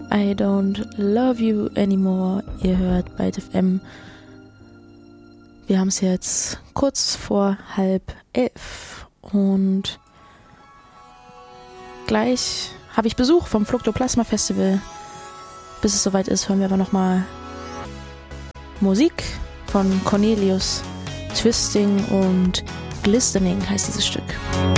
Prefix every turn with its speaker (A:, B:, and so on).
A: I Don't Love You Anymore. Ihr hört Byte FM. Wir haben es jetzt kurz vor 10:30 und gleich habe ich Besuch vom Fluktoplasma Festival. Bis es soweit ist, hören wir aber nochmal Musik von Cornelius. Twisting und Glistening heißt dieses Stück.